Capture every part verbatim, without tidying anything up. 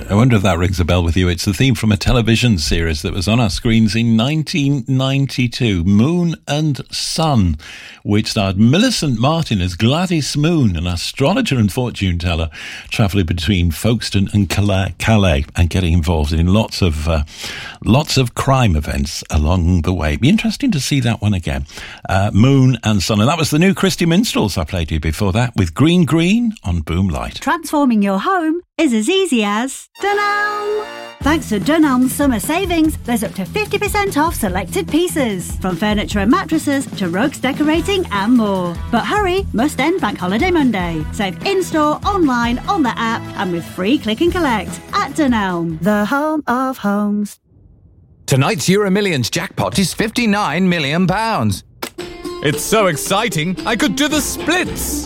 I wonder if that rings a bell with you. It's the theme from a television series that was on our screens in nineteen ninety-two, Moon and Sun, which starred Millicent Martin as Gladys Moon, an astrologer and fortune teller travelling between Folkestone and Calais, Calais and getting involved in lots of uh, lots of crime events along the way. It'd be interesting to see that one again. Uh, Moon and Sun. And that was the new Christy Minstrels I played you before that with Green Green on Boom Light. Transforming your home is as easy as Dunelm. Thanks to Dunelm's summer savings, there's up to fifty percent off selected pieces, from furniture and mattresses to rugs, decorating and more. But hurry, must end Bank Holiday Monday. Save in-store, online, on the app and with free click and collect at Dunelm, the home of homes. Tonight's Euro Millions jackpot is fifty-nine million pounds. It's so exciting, I could do the splits.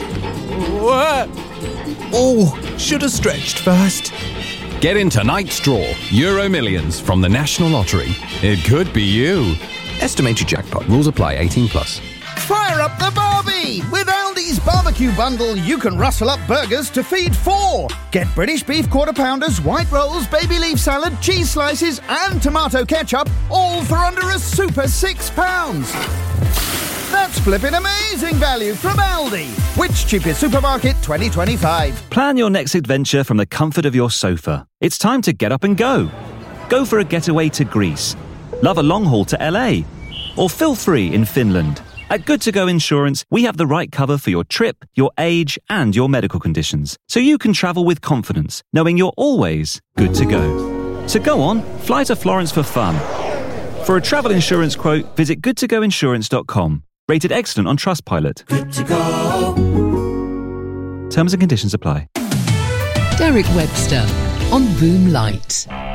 Oh, should have stretched first. Get in tonight's draw, Euro Millions from the National Lottery. It could be you. Estimated jackpot. Rules apply. eighteen plus. Fire up the barbie! With Aldi's barbecue bundle, you can rustle up burgers to feed four. Get British beef quarter pounders, white rolls, baby leaf salad, cheese slices and tomato ketchup, all for under a super six pounds. That's flipping amazing value from Aldi. Which cheapest supermarket twenty twenty-five? Plan your next adventure from the comfort of your sofa. It's time to get up and go. Go for a getaway to Greece. Love a long haul to L A. Or feel free in Finland. At Good To Go Insurance, we have the right cover for your trip, your age, and your medical conditions, so you can travel with confidence, knowing you're always good to go. So go on, fly to Florence for fun. For a travel insurance quote, visit good to go insurance dot com. Rated excellent on Trustpilot. Good to go. Terms and conditions apply. Derek Webster on Boom Light.